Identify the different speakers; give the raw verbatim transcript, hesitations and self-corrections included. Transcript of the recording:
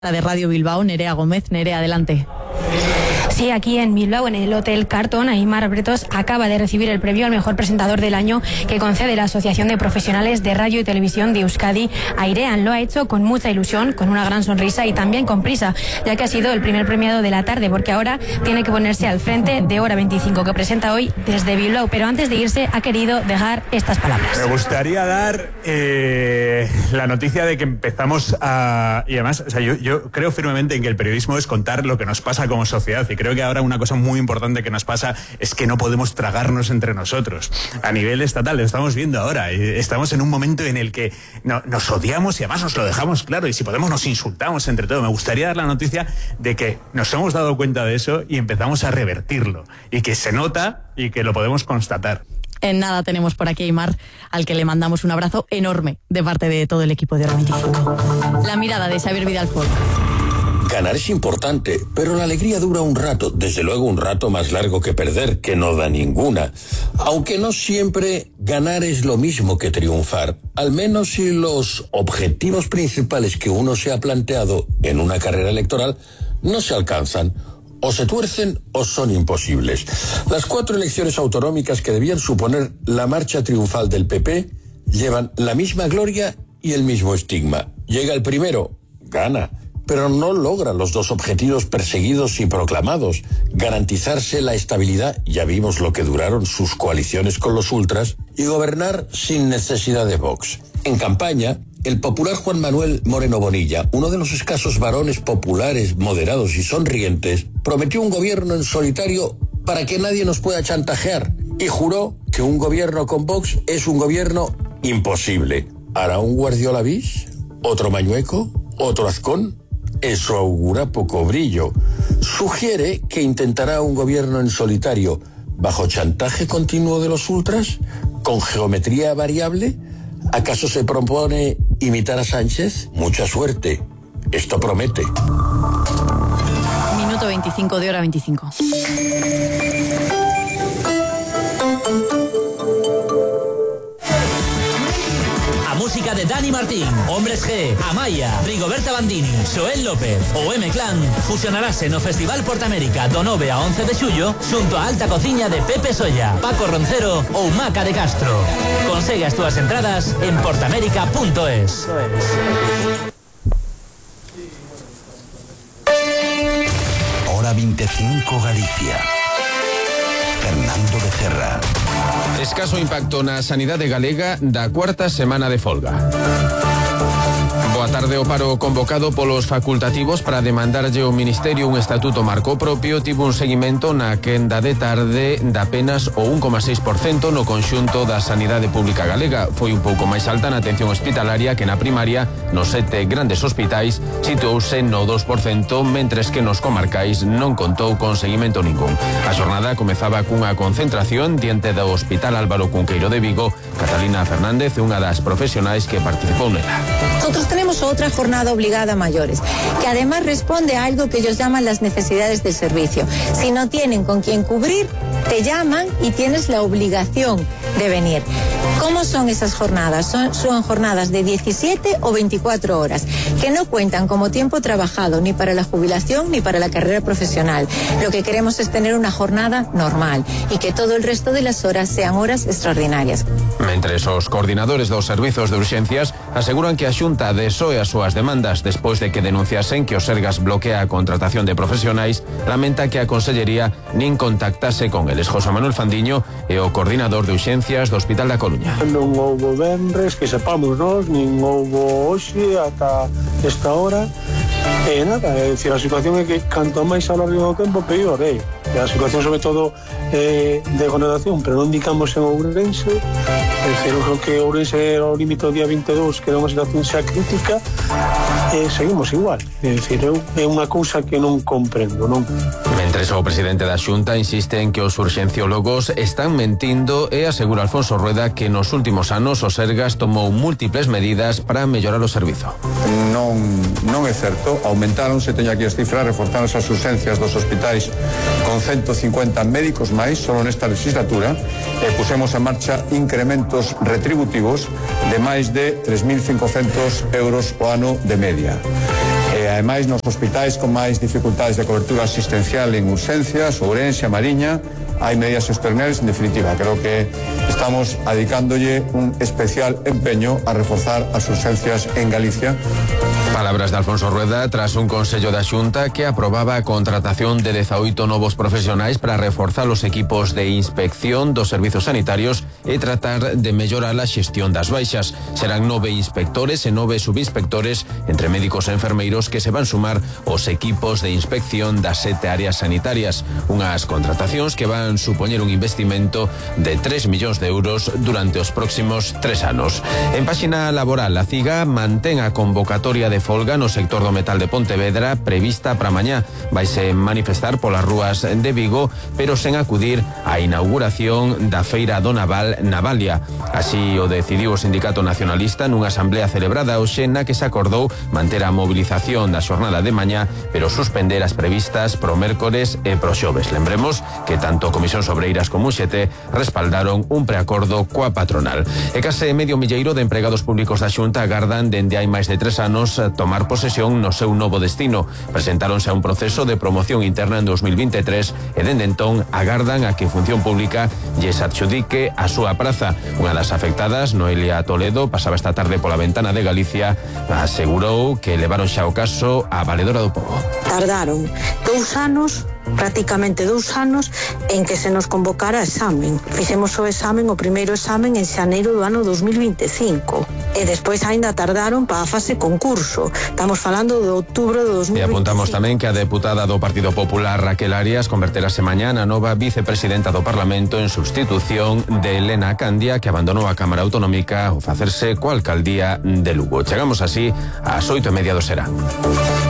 Speaker 1: de Radio Bilbao, Nerea Gómez. Nerea, adelante.
Speaker 2: Sí, aquí en Bilbao, en el Hotel Carton, Aimar Bretos acaba de recibir el premio al mejor presentador del año que concede la Asociación de Profesionales de Radio y Televisión de Euskadi, Airean. Lo ha hecho con mucha ilusión, con una gran sonrisa y también con prisa, ya que ha sido el primer premiado de la tarde, porque ahora tiene que ponerse al frente de Hora veinticinco, que presenta hoy desde Bilbao. Pero antes de irse ha querido dejar estas palabras.
Speaker 3: Me gustaría dar eh, la noticia de que empezamos a... Y además, o sea, yo, yo creo firmemente en que el periodismo es contar lo que nos pasa como sociedad, y creo que ahora una cosa muy importante que nos pasa es que no podemos tragarnos entre nosotros. A nivel estatal, lo estamos viendo ahora. Estamos en un momento en el que no, nos odiamos y además nos lo dejamos claro, y si podemos nos insultamos entre todos. Me gustaría dar la noticia de que nos hemos dado cuenta de eso y empezamos a revertirlo, y que se nota y que lo podemos constatar.
Speaker 1: En nada tenemos por aquí a Aimar, al que le mandamos un abrazo enorme de parte de todo el equipo de Hora veinticinco. La mirada de Xavier Vidal-Folk.
Speaker 4: Ganar es importante, pero la alegría dura un rato, desde luego un rato más largo que perder, que no da ninguna. Aunque no siempre ganar es lo mismo que triunfar, al menos si los objetivos principales que uno se ha planteado en una carrera electoral no se alcanzan, o se tuercen o son imposibles. Las cuatro elecciones autonómicas que debían suponer la marcha triunfal del P P llevan la misma gloria y el mismo estigma. Llega el primero, gana, pero no logra los dos objetivos perseguidos y proclamados: garantizarse la estabilidad, ya vimos lo que duraron sus coaliciones con los ultras, y gobernar sin necesidad de Vox. En campaña, el popular Juan Manuel Moreno Bonilla, uno de los escasos varones populares, moderados y sonrientes, prometió un gobierno en solitario para que nadie nos pueda chantajear, y juró que un gobierno con Vox es un gobierno imposible. ¿Hará un Guardiola bis? ¿Otro Mañueco? ¿Otro Azcón? Eso augura poco brillo. Sugiere que intentará un gobierno en solitario, bajo chantaje continuo de los ultras, con geometría variable. ¿Acaso se propone imitar a Sánchez? Mucha suerte. Esto promete.
Speaker 1: Minuto veinticinco de Hora veinticinco.
Speaker 5: Música de Dani Martín, Hombres G, Amaya, Rigoberta Bandini, Xoel López ou M-Clan fusionarase no Festival Portamérica do nove a once de xullo xunto a Alta Cociña de Pepe Solla, Paco Roncero ou Maca de Castro. Consegue as túas entradas en portamérica punto es.
Speaker 6: Hora veinticinco Galicia. Fernando Becerra.
Speaker 7: Escaso impacto na sanidade galega da cuarta semana de folga. Boa tarde. O paro convocado polos facultativos para demandarlle ao Ministerio un estatuto marco propio tivo un seguimento na quenda de tarde de apenas o un coma seis por cento no conxunto da sanidade pública galega. Foi un pouco máis alta na atención hospitalaria que na primaria. Nos sete grandes hospitais situouse no dos por cento, mentres que nos comarcais non contou con seguimento ningún. A xornada comezaba cunha concentración diante do Hospital Álvaro Cunqueiro de Vigo. Catalina Fernández é unha das profesionais que participou nela.
Speaker 8: Nosotros tenemos otra jornada obligada a mayores, que además responde a algo que ellos llaman las necesidades del servicio. Si no tienen con quién cubrir, te llaman y tienes la obligación de venir. ¿Cómo son esas jornadas? Son, son jornadas de diecisiete o veinticuatro horas, que no cuentan como tiempo trabajado ni para la jubilación ni para la carrera profesional. Lo que queremos es tener una jornada normal y que todo el resto de las horas sean horas extraordinarias.
Speaker 7: Mentres os coordinadores dos servizos de urxencias aseguran que a Xunta desoe as súas demandas despois de que denunciasen que o Sergas bloquea a contratación de profesionais, lamenta que a Consellería nin contactase con eles. José Manuel Fandiño é o coordinador de urxencias do Hospital da Coruña.
Speaker 9: Non houbo venres, que sepamos nós, nin houbo hoxe ata esta hora. E nada, é dicir, a situación é que canto máis alargue o tempo, peor, eh? A situación sobre todo eh, de connotación, pero non indicamos en Ourense. É dicir, eu creo que Ourense era o límite do día veintidós, que era unha situación xa crítica, e seguimos igual. É dicir, eu, é unha cousa que non comprendo, non?
Speaker 7: Mentres o presidente da Xunta insiste en que os urxenciólogos están mentindo e asegura Alfonso Rueda que nos últimos anos o Sergas tomou múltiples medidas para mellorar o servizo.
Speaker 10: Non, non é certo, aumentáronse, teño aquí as cifras, reforzáronse as urxencias dos hospitais con ciento cincuenta médicos máis solo nesta legislatura e pusemos en marcha incrementos retributivos de máis de tres mil cincocentos euros o ano de media. E Ademais, nos hospitais con máis dificultades de cobertura asistencial en urxencias, Ourense, a Mariña, hai medidas extraordinarias. En definitiva, creo que estamos adicándolle un especial empeño a reforzar as urxencias en Galicia.
Speaker 7: Palabras de Alfonso Rueda tras un Consello da Xunta que aprobaba a contratación de dezaoito novos profesionais para reforzar os equipos de inspección dos servizos sanitarios e tratar de mellorar a xestión das baixas. Serán nove inspectores e nove subinspectores entre médicos e enfermeiros que se van sumar aos equipos de inspección das sete áreas sanitarias. Unhas contratacións que van supoñer un investimento de tres millóns de euros durante os próximos tres anos. En páxina laboral, a CIGA mantén a convocatoria de folga no sector do metal de Pontevedra prevista para mañá. Vaise manifestar polas rúas de Vigo, pero sen acudir á inauguración da Feira do Naval Navalia. Así o decidiu o Sindicato Nacionalista nunha asamblea celebrada hoxe na que se acordou manter a mobilización da xornada de mañá, pero suspender as previstas pro mércores e pro xoves. Lembremos que tanto Comisións Obreiras como U X T respaldaron un preacordo coa patronal. E case medio milleiro de empregados públicos da Xunta agardan dende hai máis de tres anos tomar posesión no seu novo destino. Presentáronse a un proceso de promoción interna en dos mil veintitrés e dende entón agardan a que Función Pública lles adxudique a súa praza. Unha das afectadas, Noelia Toledo, pasaba esta tarde pola ventana de Galicia, asegurou que levaron xa o caso á Valedora do Pobo.
Speaker 11: Tardaron dous anos, prácticamente dous anos, en que se nos convocara a examen. Fixemos o examen, o primeiro examen, en xaneiro do ano dos mil veinticinco. E despois aínda tardaron para a fase concurso. Estamos falando de outubro de dos mil veinticinco.
Speaker 7: E apuntamos tamén que a deputada do Partido Popular, Raquel Arias, converterase mañá na nova vicepresidenta do Parlamento en substitución de Elena Candia, que abandonou a Cámara Autonómica ao facerse coa alcaldía de Lugo. Chegamos así ás oito e media do serán.